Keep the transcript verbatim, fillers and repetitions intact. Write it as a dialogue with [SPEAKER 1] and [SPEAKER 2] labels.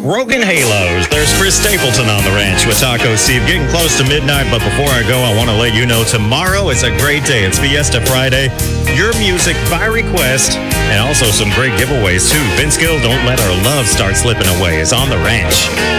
[SPEAKER 1] Broken Halos. There's Chris Stapleton on the ranch with Taco Steve. Getting close to midnight, but before I go, I want to let you know tomorrow is a great day. It's Fiesta Friday. Your music by request, and also some great giveaways too. Vince Gill, Don't Let Our Love Start Slipping Away, is on the ranch.